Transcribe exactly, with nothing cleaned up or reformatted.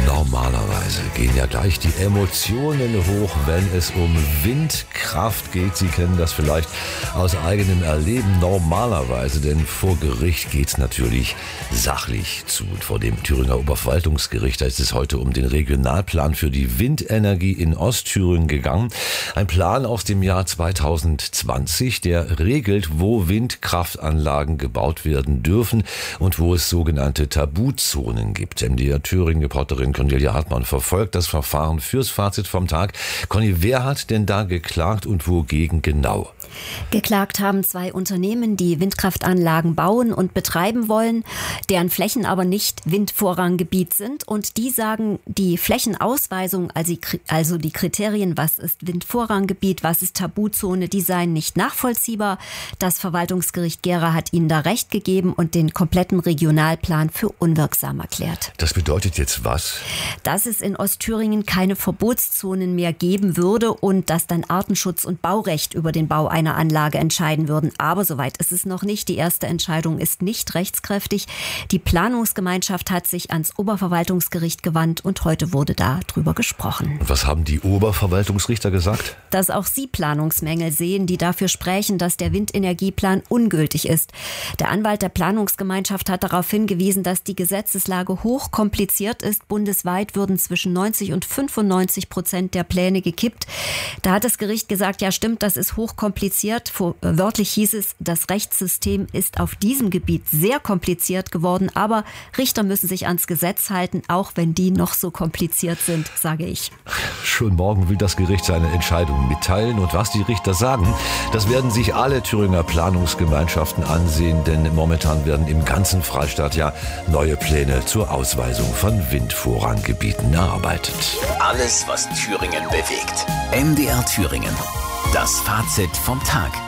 Normalerweise gehen ja gleich die Emotionen hoch, wenn es um Windkraft geht. Sie kennen das vielleicht aus eigenem Erleben normalerweise, denn vor Gericht geht es natürlich sachlich zu. Und vor dem Thüringer Oberverwaltungsgericht, da ist es heute um den Regionalplan für die Windenergie in Ostthüringen gegangen. Ein Plan aus dem Jahr zweitausendzwanzig, der regelt, wo Windkraftanlagen gebaut werden dürfen und wo es sogenannte Tabuzonen gibt. M D R Thüringen-Reporterin Cornelia Hartmann verfolgt das Verfahren fürs Fazit vom Tag. Conny, wer hat denn da geklagt und wogegen genau? Geklagt haben zwei Unternehmen, die Windkraftanlagen bauen und betreiben wollen, deren Flächen aber nicht Windvorranggebiet sind. Und die sagen, die Flächenausweisung, also die Kriterien, was ist Windvorranggebiet, was ist Tabuzone, die seien nicht nachvollziehbar. Das Verwaltungsgericht Gera hat ihnen da Recht gegeben und den kompletten Regionalplan für unwirksam erklärt. Das bedeutet jetzt was? Dass es in Ostthüringen keine Verbotszonen mehr geben würde und dass dann Artenschutz und Baurecht über den Bau einer Anlage entscheiden würden. Aber soweit ist es noch nicht. Die erste Entscheidung ist nicht rechtskräftig. Die Planungsgemeinschaft hat sich ans Oberverwaltungsgericht gewandt und heute wurde da drüber gesprochen. Und was haben die Oberverwaltungsrichter gesagt? Dass auch sie Planungsmängel sehen, die dafür sprechen, dass der Windenergieplan ungültig ist. Der Anwalt der Planungsgemeinschaft hat darauf hingewiesen, dass die Gesetzeslage hoch kompliziert ist. Bundesweit würden zwischen neunzig und fünfundneunzig Prozent der Pläne gekippt. Da hat das Gericht gesagt, ja stimmt, das ist hoch kompliziert. Wörtlich hieß es, das Rechtssystem ist auf diesem Gebiet sehr kompliziert geworden, aber Richter müssen sich ans Gesetz halten, auch wenn die noch so kompliziert sind, sage ich. Schon morgen will das Gericht seine Entscheidung mitteilen und was die Richter sagen, das werden sich alle Thüringer Planungsgemeinschaften ansehen, denn momentan werden im ganzen Freistaat ja neue Pläne zur Ausweisung von Windvorranggebieten erarbeitet. Alles, was Thüringen bewegt. M D R Thüringen. Das Fazit vom Tag.